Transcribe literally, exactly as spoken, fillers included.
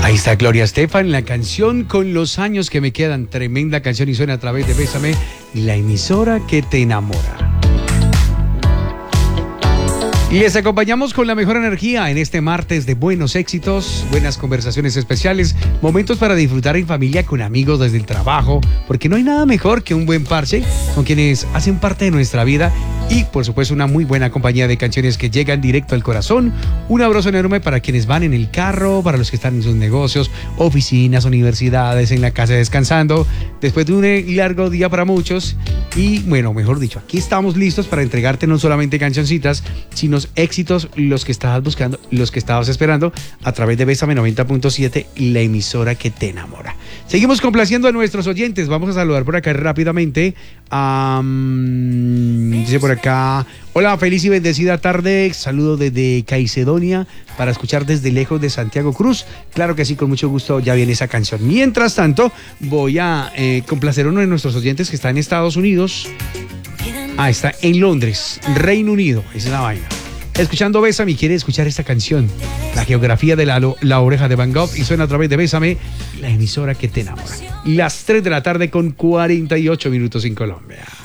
Ahí está Gloria Estefan, la canción Con los años que me quedan. Tremenda canción y suena a través de Bésame, la emisora que te enamora. Y les acompañamos con la mejor energía en este martes de buenos éxitos, buenas conversaciones especiales, momentos para disfrutar en familia con amigos desde el trabajo, porque no hay nada mejor que un buen parche con quienes hacen parte de nuestra vida y por supuesto una muy buena compañía de canciones que llegan directo al corazón. Un abrazo enorme para quienes van en el carro, para los que están en sus negocios, oficinas, universidades, en la casa descansando, después de un largo día para muchos. Y bueno, mejor dicho, aquí estamos listos para entregarte no solamente cancioncitas, sino éxitos, los que estabas buscando, los que estabas esperando, a través de Bésame noventa punto siete, la emisora que te enamora. Seguimos complaciendo a nuestros oyentes. Vamos a saludar por acá rápidamente. Um, dice por acá: hola, feliz y bendecida tarde. Saludo desde Caicedonia para escuchar desde lejos de Santiago Cruz. Claro que sí, con mucho gusto ya viene esa canción. Mientras tanto, voy a eh, complacer a uno de nuestros oyentes que está en Estados Unidos. Ah, está en Londres, Reino Unido. Esa es la vaina. Escuchando Bésame y quiere escuchar esta canción, La geografía de la, la oreja de Van Gogh, y suena a través de Bésame, la emisora que te enamora. Las tres de la tarde con cuarenta y ocho minutos en Colombia.